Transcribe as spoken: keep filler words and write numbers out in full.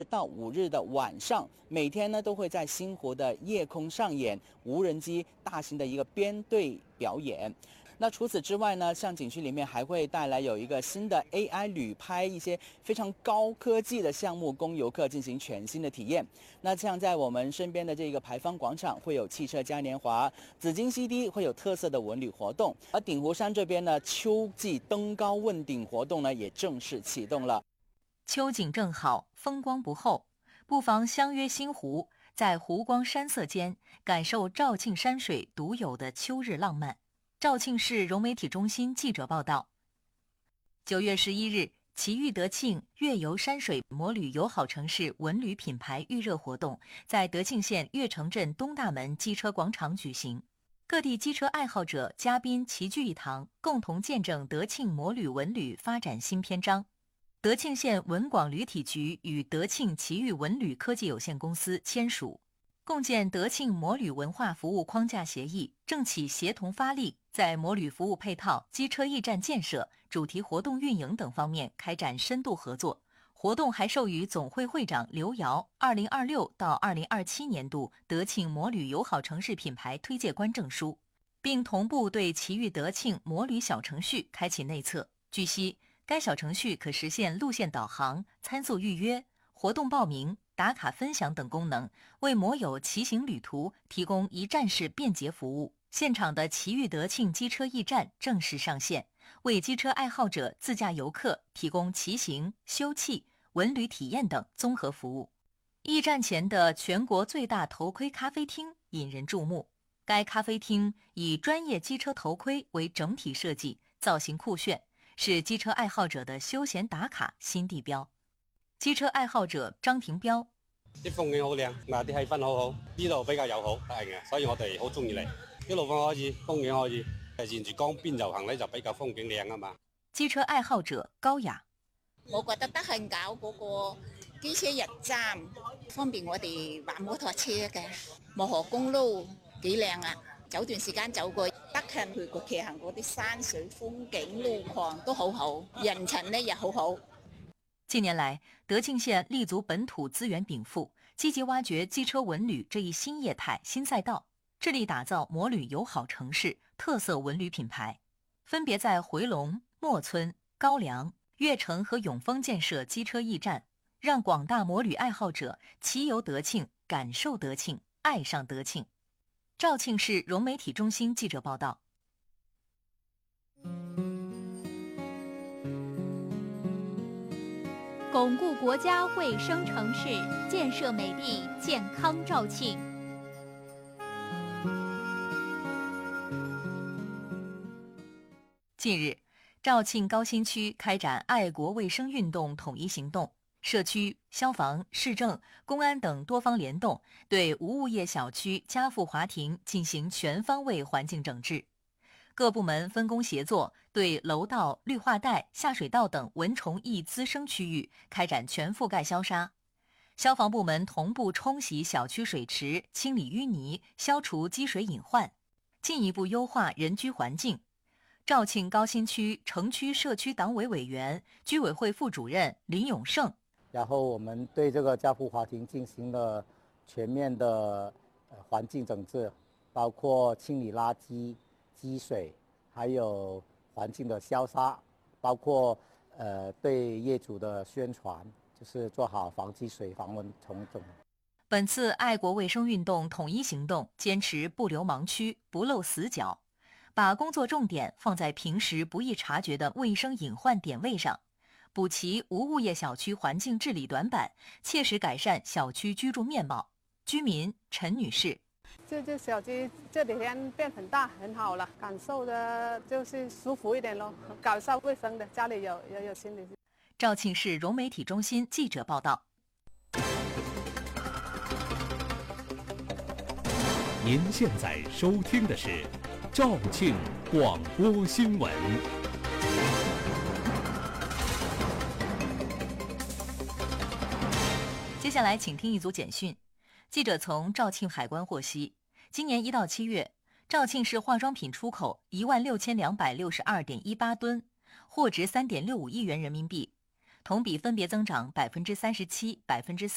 到五日的晚上，每天呢都会在星湖的夜空上演无人机大型的一个编队表演。那除此之外呢，像景区里面还会带来有一个新的 A I 旅拍，一些非常高科技的项目供游客进行全新的体验。那像在我们身边的这个牌坊广场会有汽车嘉年华，紫金 C D 会有特色的文旅活动，而鼎湖山这边呢，秋季登高问鼎活动呢也正式启动了。 秋景正好，风光不后，不妨相约星湖，在湖光山色间感受肇庆山水独有的秋日浪漫。肇庆市融媒体中心记者报道，九月十一日，奇遇德庆越游山水摩旅友好城市文旅品牌预热活动在德庆县越城镇东大门机车广场举行，各地机车爱好者、嘉宾齐聚一堂，共同见证德庆摩旅文旅发展新篇章。德庆县文广旅体局与德庆奇遇文旅科技有限公司签署共建德庆摩旅文化服务框架协议，正起协同发力，在摩旅服务配套、机车驿站建设、主题活动运营等方面开展深度合作。活动还授予总会会长刘瑶二零二六到二零二七年度德庆摩旅友好城市品牌推介官证书，并同步对奇遇德庆摩旅小程序开启内测。据悉，该小程序可实现路线导航、参宿预约、活动报名、打卡分享等功能，为摩友骑行旅途提供一站式便捷服务。现场的奇遇德庆机车驿站正式上线，为机车爱好者、自驾游客提供骑行、休憩、文旅体验等综合服务。驿站前的全国最大头盔咖啡厅引人注目，该咖啡厅以专业机车头盔为整体设計，造型酷炫，是機車愛好者的休閒打卡新地標。機車愛好者張廷標： 啲風景好靚，嗱啲氣氛好好，呢度比較友好，係嘅，所以我哋好中意嚟。啲路況可以，風景可以，係沿住江邊遊行咧就比較風景靚啊嘛。 機車愛好者高雅： 我覺得德慶搞嗰個機車驛站，方便我哋玩摩托車嘅。漠河公路幾靚啊！有段時間走過德慶去過騎行嗰啲山水風景路況都好好，人情呢也好好。 近年來，德慶縣立足本土資源稟賦，積極挖掘機車文旅這一新業態、新賽道，致力打造摩旅友好城市特色文旅品牌，分別在回龍、莫村、高梁、越城和永豐建設機車驿站，讓廣大摩旅愛好者騎遊德慶，感受德慶，愛上德慶。肇慶市融媒體中心記者報道。 鞏固國家衛生城市，建設美麗健康肇慶。 近日，肇慶高新區開展愛國衛生運動統一行動，社區、消防、市政、公安等多方聯動，對無物業小區嘉富華庭進行全方位環境整治。各部門分工協作，對樓道、綠化帶、下水道等蚊蟲易滋生區域開展全覆蓋消殺。消防部門同步沖洗小區水池，清理淤泥，消除積水隱患，進一步優化人居環境。肇慶高新區城區社區黨委委員、居委會副主任林永勝。 然後我們對這個嘉富華庭進行了全面的環境整治，包括清理垃圾、積水，還有環境的消殺，包括呃對業主的宣傳，就是做好防積水、防蚊蟲等。 本次愛國衛生運動統一行動堅持不留盲區、不漏死角，把工作重點放在平時不易察覺的衛生隱患點位上，補齊無物業小區環境治理短板，切實改善小區居住面貌。居民陳女士： 這這小區這幾天變很大，很好了，感受的就是舒服一點咯，改善衛生的，家裏有有有清理。 肇慶市融媒體中心記者報道。 您現在收聽的是肇慶廣播新聞。 接下來請聽一組簡訊。記者從肇慶海關獲悉，今年一到七月，肇慶市化妝品出口一萬六千兩百六十二點一八噸，貨值三點六五億元人民幣，同比分別增長百分之三十七、百分之